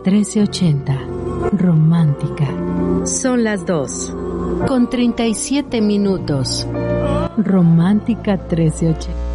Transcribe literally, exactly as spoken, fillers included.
trece ochenta. Romántica. Son las dos. Con treinta y siete minutos. Romántica trece ochenta.